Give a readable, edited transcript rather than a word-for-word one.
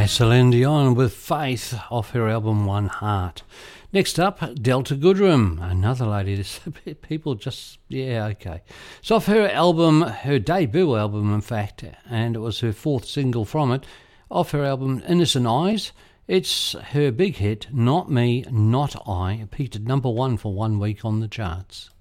Celine Dion with Faith off her album One Heart. Next up, Delta Goodrem, another lady. People just, yeah, okay. It's off her album, her debut album, in fact, and it was her fourth single from it, off her album Innocent Eyes. It's her big hit, Not Me, Not I. It peaked at number 1 for 1 week on the charts.